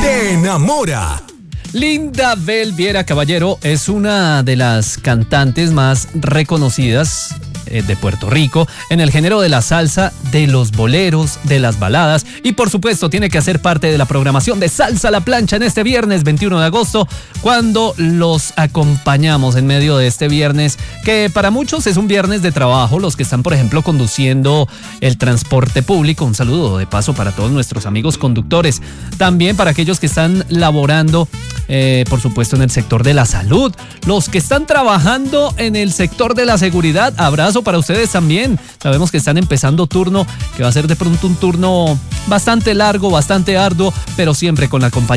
te enamora. Linda Bel Viera Caballero es una de las cantantes más reconocidas de Puerto Rico en el género de la salsa, de los boleros, de las baladas y por supuesto tiene que hacer parte de la programación de Salsa a la Plancha en este viernes 21 de agosto cuando los acompañamos en medio de este viernes que para muchos es un viernes de trabajo, los que están por ejemplo conduciendo el transporte público, un saludo de paso para todos nuestros amigos conductores, también para aquellos que están laborando por supuesto en el sector de la salud, los que están trabajando en el sector de la seguridad, abrazo para ustedes también, sabemos que están empezando turno, que va a ser de pronto un turno bastante largo, bastante arduo, pero siempre con la compañía